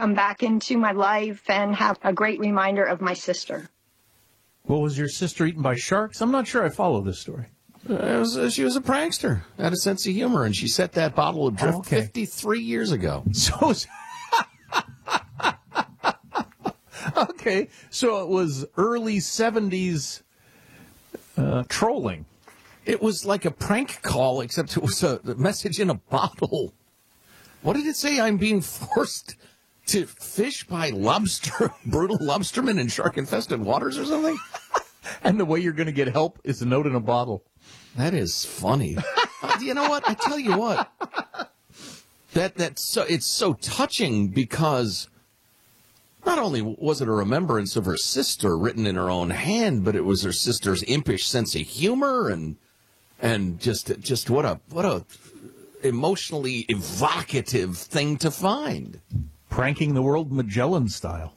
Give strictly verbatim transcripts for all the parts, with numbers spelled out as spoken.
come back into my life and have a great reminder of my sister. Well, was your sister eaten by sharks? I'm not sure I follow this story. Uh, it was, uh, she was a prankster, had a sense of humor, and she set that bottle adrift okay. fifty-three years ago. So, okay, so it was early seventies uh, trolling. It was like a prank call, except it was a message in a bottle. What did it say? I'm being forced to fish by lobster, brutal lobstermen in shark-infested waters or something? And the way you're going to get help is a note in a bottle. That is funny. uh, you know what? I tell you what. That that's so it's so touching because not only was it a remembrance of her sister written in her own hand, but it was her sister's impish sense of humor and and just just what a what a emotionally evocative thing to find. Pranking the world Magellan style.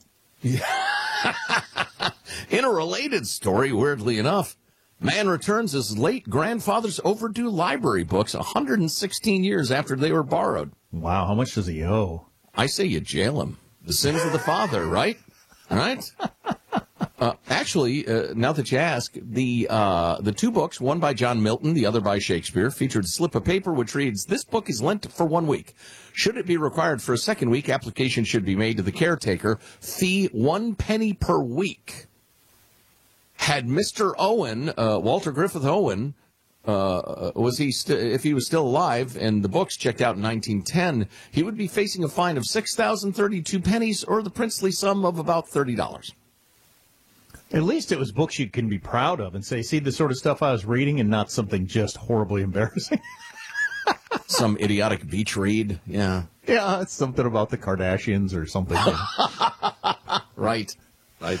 In a related story, weirdly enough, man returns his late grandfather's overdue library books one hundred sixteen years after they were borrowed. Wow, how much does he owe? I say you jail him. The sins of the father, right? All right? Uh, actually, uh, now that you ask, the uh, the two books, one by John Milton, the other by Shakespeare, featured a slip of paper which reads, "This book is lent for one week. Should it be required for a second week, application should be made to the caretaker. Fee one penny per week." Had Mister Owen, uh, Walter Griffith Owen, uh, was he st- if he was still alive and the books checked out in nineteen ten, he would be facing a fine of six thousand thirty-two pennies or the princely sum of about thirty dollars. At least it was books you can be proud of and say, see the sort of stuff I was reading and not something just horribly embarrassing. Some idiotic beach read, yeah. Yeah, it's something about the Kardashians or something. Right, right.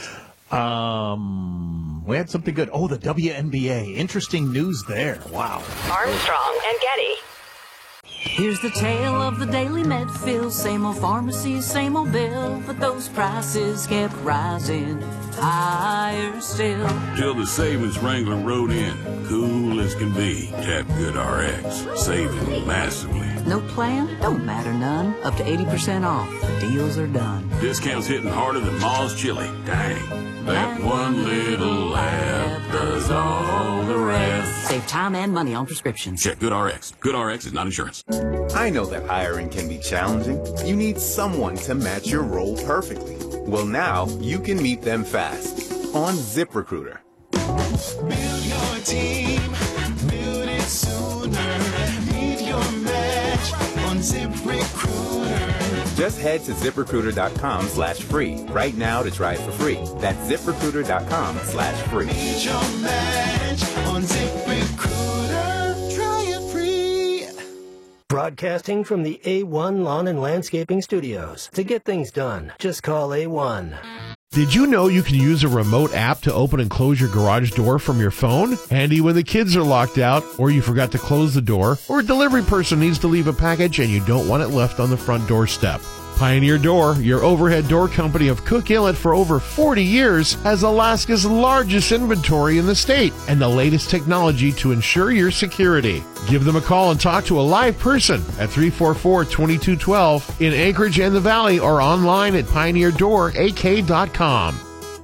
Um, we had something good. Oh, the W N B A. Interesting news there. Wow. Armstrong and Getty. Here's the tale of the daily Medfield. Same old pharmacy, same old bill, but those prices kept rising higher still. Till the savings Wrangler rode in, cool as can be. Tap Good R X, saving massively. No plan? Don't matter none. Up to eighty percent off. The deals are done. Discounts hitting harder than Ma's chili. Dang. That one little lab does all the rest. Save time and money on prescriptions. Check Good R X. Good R X is not insurance. I know that hiring can be challenging. You need someone to match your role perfectly. Well, now you can meet them fast on ZipRecruiter. Build your team, build it sooner. Meet your match on ZipRecruiter. Just head to ZipRecruiter.com slash free right now to try it for free. That's ZipRecruiter.com slash free. Meet your match on ZipRecruiter. Try it free. Broadcasting from the A one Lawn and Landscaping Studios. To get things done, just call A one. Did you know you can use a remote app to open and close your garage door from your phone? Handy when the kids are locked out, or you forgot to close the door, or a delivery person needs to leave a package and you don't want it left on the front doorstep. Pioneer Door, your overhead door company of Cook Inlet for over forty years, has Alaska's largest inventory in the state and the latest technology to ensure your security. Give them a call and talk to a live person at three four four, two two one two in Anchorage and the Valley or online at pioneer door a k dot com.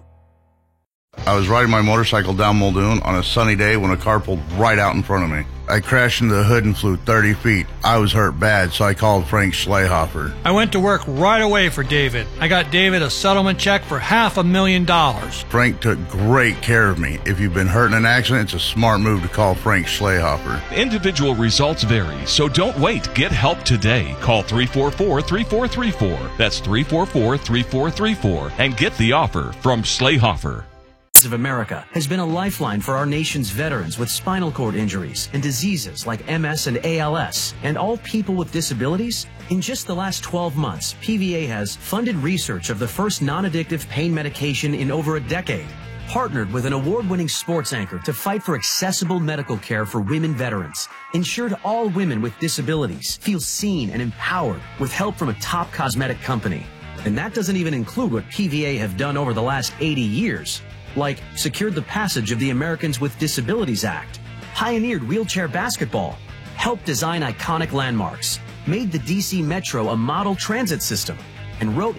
I was riding my motorcycle down Muldoon on a sunny day when a car pulled right out in front of me. I crashed into the hood and flew thirty feet. I was hurt bad, so I called Frank Schlehofer. I went to work right away for David. I got David a settlement check for half a million dollars. Frank took great care of me. If you've been hurt in an accident, it's a smart move to call Frank Schlehofer. Individual results vary, so don't wait. Get help today. Call three four four, three four three four. That's three four four, three four three four and get the offer from Schlehofer. Of America has been a lifeline for our nation's veterans with spinal cord injuries and diseases like M S and A L S, and all people with disabilities. In just the last twelve months, P V A has funded research of the first non-addictive pain medication in over a decade, partnered with an award-winning sports anchor to fight for accessible medical care for women veterans, ensured all women with disabilities feel seen and empowered with help from a top cosmetic company. And that doesn't even include what P V A have done over the last eighty years. Like secured the passage of the Americans with Disabilities Act, pioneered wheelchair basketball, helped design iconic landmarks, made the D C Metro a model transit system, and wrote